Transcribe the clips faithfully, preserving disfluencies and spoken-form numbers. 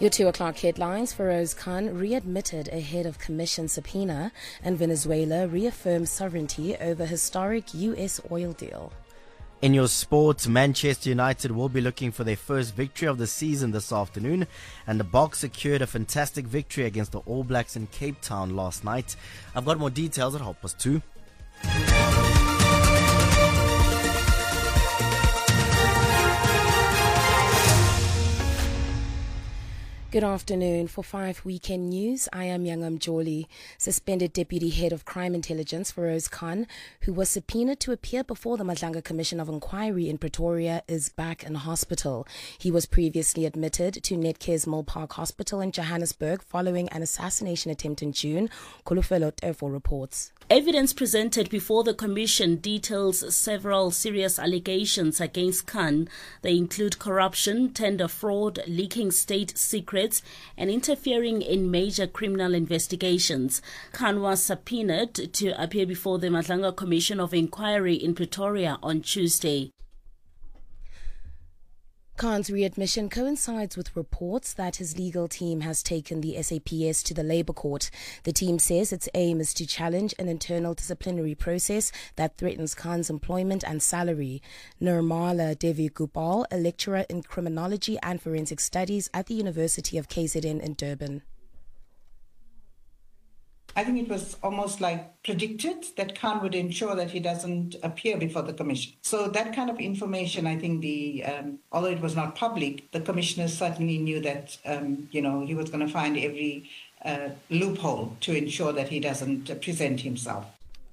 Your two o'clock headlines: Feroz Khan readmitted ahead of commission subpoena, and Venezuela reaffirms sovereignty over historic U S oil deal. In your sports, Manchester United will be looking for their first victory of the season this afternoon, and the Boks secured a fantastic victory against the All Blacks in Cape Town last night. I've got more details at half past two. Good afternoon. For Five Weekend News, I am Yangam Joli. Suspended Deputy Head of Crime Intelligence Feroz Khan, who was subpoenaed to appear before the Madlanga Commission of Inquiry in Pretoria, is back in hospital. He was previously admitted to Netcare's Mill Park Hospital in Johannesburg following an assassination attempt in June, Kolofelo Tefo reports. Evidence presented before the commission details several serious allegations against Khan. They include corruption, tender fraud, leaking state secrets, and interfering in major criminal investigations. Khan was subpoenaed to appear before the Madlanga Commission of Inquiry in Pretoria on Tuesday. Khan's readmission coincides with reports that his legal team has taken the S A P S to the Labour Court. The team says its aim is to challenge an internal disciplinary process that threatens Khan's employment and salary. Nirmala Devi Gopal, a lecturer in criminology and forensic studies at the University of K Z N in Durban. I think it was almost like predicted that Khan would ensure that he doesn't appear before the commission. So that kind of information, I think the, um, although it was not public, the commissioners certainly knew that, um, you know, he was going to find every uh, loophole to ensure that he doesn't uh, present himself.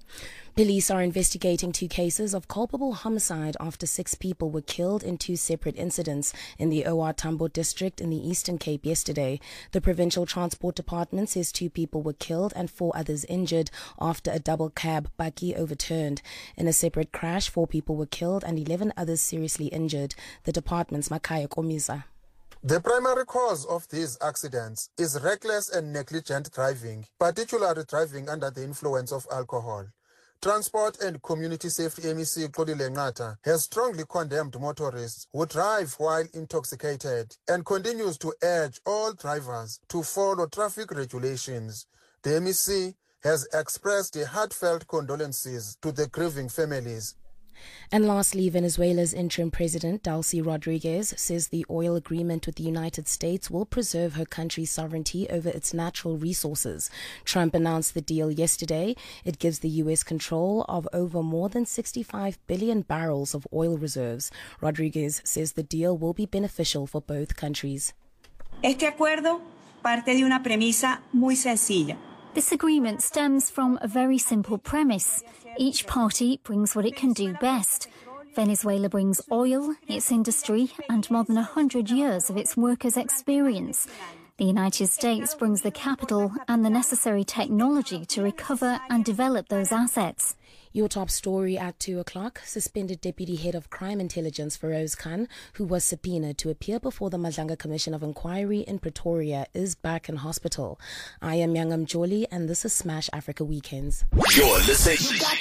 Police are investigating two cases of culpable homicide after six people were killed in two separate incidents in the O R Tambo district in the Eastern Cape yesterday. The Provincial Transport Department says two people were killed and four others injured after a double cab bakkie overturned. In a separate crash, four people were killed and eleven others seriously injured. The department's Makaya Komiza. The primary cause of these accidents is reckless and negligent driving, particularly driving under the influence of alcohol. Transport and Community Safety M E C Xolile Nqatha has strongly condemned motorists who drive while intoxicated and continues to urge all drivers to follow traffic regulations. The M E C has expressed heartfelt condolences to the grieving families. And lastly, Venezuela's interim president, Delcy Rodriguez, says the oil agreement with the United States will preserve her country's sovereignty over its natural resources. Trump announced the deal yesterday. It gives the U S control of over more than sixty-five billion barrels of oil reserves. Rodriguez says the deal will be beneficial for both countries. Este acuerdo parte de una premisa muy sencilla. This agreement stems from a very simple premise. Each party brings what it can do best. Venezuela brings oil, its industry, and more than one hundred years of its workers' experience. The United States brings the capital and the necessary technology to recover and develop those assets. Your top story at two o'clock. Suspended Deputy Head of Crime Intelligence Feroz Khan, who was subpoenaed to appear before the Madlanga Commission of Inquiry in Pretoria, is back in hospital. I am Yangam Joli, and this is Smash Africa Weekends. You're listening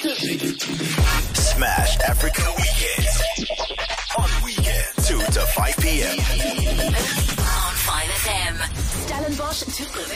Smash Africa Weekends on weekend two to five p.m. On five F M. Stellenbosch to